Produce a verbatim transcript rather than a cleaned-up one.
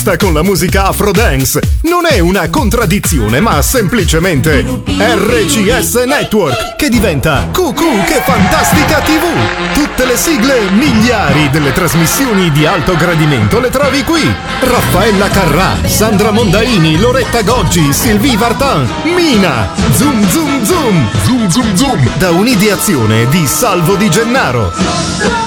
con la musica Afro Dance non è una contraddizione, ma semplicemente R C S Network, che diventa Cucù che Fantastica tivù. Tutte le sigle, miliari delle trasmissioni di alto gradimento le trovi qui. Raffaella Carrà, Sandra Mondaini, Loretta Goggi, Sylvie Vartan, Mina, Zoom Zoom Zoom, Zoom Zoom Zoom, da un'ideazione di Salvo Di Gennaro.